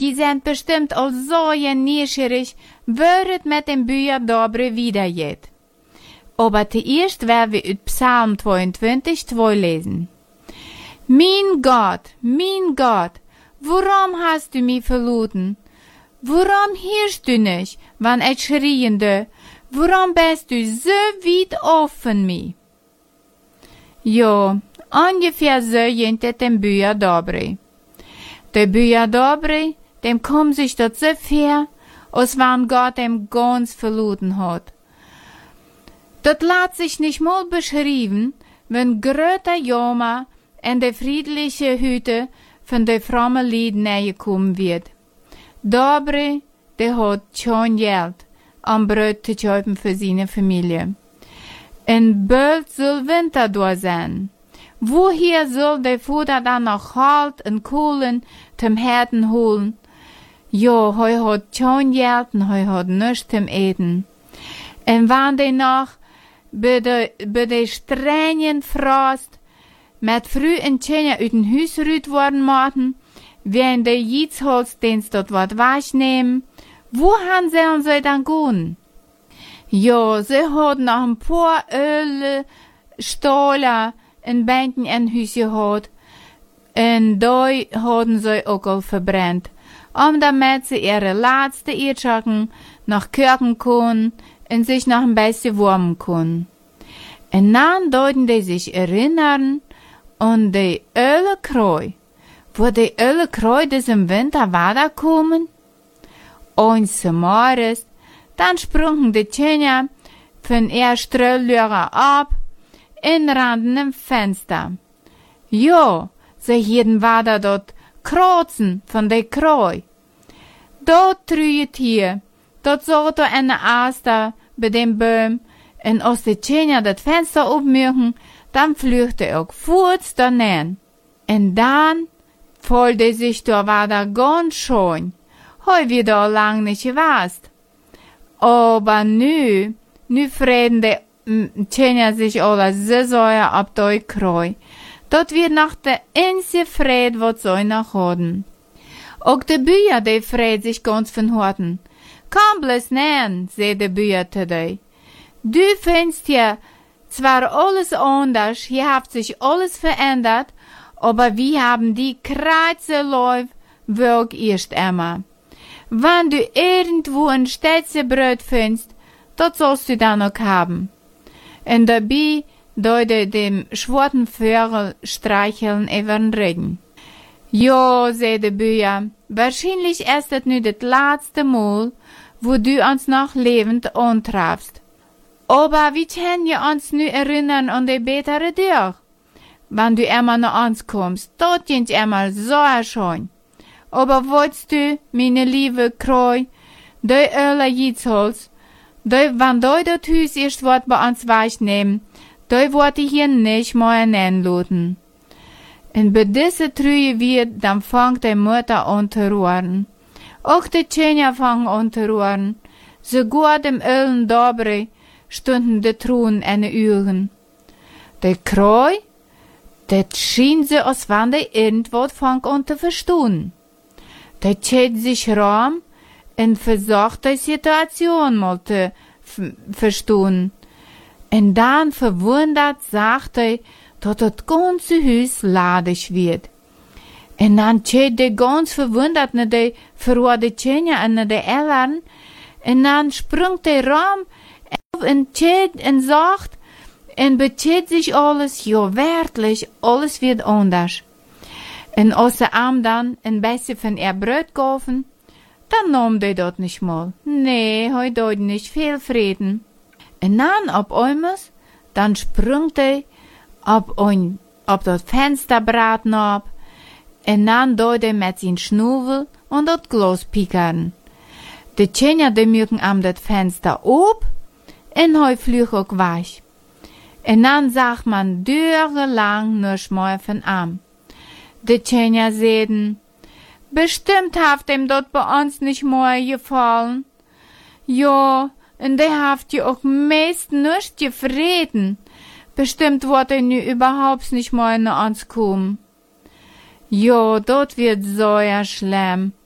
die sind bestimmt all so neugierig, wer es mit dem Bücher Dobre wiedergeht. Aber zuerst werden wir uit Psalm 22, 2 lesen. Mein Gott, warum hast du mich verloren? Warum hörst du nicht, wann ich schreiende? Warum bist du so weit auf von mir? Ja, ungefähr so geht es dem Bücher Dobre. Der Bücher Dobre, dem kommt sich dort so fair, als wann Gott ihm ganz verloren hat. Das lässt sich nicht mal beschreiben, wenn Gröter Joma in der friedliche Hütte von der frommen Lied näher kommen wird. Dobre, der hat schon Geld, um Brot zu kaufen für seine Familie. Und bald soll Winter da sein. Woher soll der Vater dann noch Halt und Kohlen zum Herden holen? Ja, hij hat schon Geld und hij hat nichts zum Eten. Und wenn der noch bei der strengen Frost mit früh in Tschenja uit den Hüs rüt worden machen, wenn der Jitzholzdienst dort wat wahrnehmen, wohin sollen sie dann gehen? Ja, sie hat noch ein paar Öle, Stoller in Bänken in Hüs gehabt, und da haben sie auch all verbrennt, damit sie ihre letzte Erschaken noch kochen können und sich noch ein bisschen wärmen können. Und dann deuten die sich erinnern an die Ölekräu, wo die Ölekräu des im Winter weiterkommen. Und zum Morgen, dann sprungen die Tschenja von ihr Ströllörer ab in randen im Fenster. Ja, sie hielten weiter dort Krotzen von der Kräu. Dort trüget hier, dort sollte eine Aster bei dem Baum, und als die Tschenja das Fenster aufmachen, dann flüchte auch kurz daneben. Und dann folgte sich da weiter ganz schön. Heu wieder lang nicht gewasst. Aber nu freden die Tschenja sich alle so sehr ab der Kräu. Dort wird noch der einzige Fried, was sie noch haben. Auch die Bücher, die freut sich ganz von Horten. Komm bloß nähen, sagt die Bücher zu dir. Du findest hier zwar alles anders, hier hat sich alles verändert, aber wir haben die Kreuzerläuf wirk erst immer. Wenn du irgendwo ein Städtebrot findest, das sollst du dann noch haben. Und dabei deute dem schwarzen Vögel streicheln über den Regen. Ja, sagt die Bücher, wahrscheinlich ist es nu das letzte Mal, wo du uns noch lebend antreffst. Aber wie können wir uns nu erinnern an die bessere Tag? Wenn du immer nach uns kommst, dort geht immer so schön. Aber wolltest du, meine liebe Kräu, die Öle Jitzholz, wenn du das Hüs erst wird bei uns wegnehmen, die wollte hier nicht mehr nennen. Und bei dieser Trühe wird, dann fängt die Mutter an zu rühren. Auch die Tschenja fangen an zu rühren. Sogar dem Ölen Dobre stunden die Truhen in den Uhren. Die Kräu, das schien so, als wenn die irgendwas fangen an zu verstehen. Die zählt sich rum und versucht die Situation mal zu verstehen. Und dann verwundert sagt er, dass das ganze Haus ladig wird. Und dann steht der ganz verwundert nach der verrohrte Tschenja und nach der Eltern. Und dann springt der rum und steht und sagt und bezieht sich alles, ja wirklich, alles wird anders. Und als der Arm dann ein bisschen von ihr Brot kaufen, dann nahm der dort nicht mal. Nee, heute dort nicht viel Frieden. Und dann ab einmal, dann sprungt er ab das Fensterbraten ab, und dann dort er mit seinem Schnuvel und das Glas pickern. Die Tschenja, die mögen am das Fenster ab, und heu flüch auch weg. Und dann sagt man lang nur schmal von am. Die Tschenja säden, bestimmt haft ihm dort bei uns nicht mehr gefallen. Ja, und der haft ja auch meist nicht gefreden. Bestimmt wird er nu überhaupt nicht mehr nach uns kommen. Ja, dort wird so ja schlimm.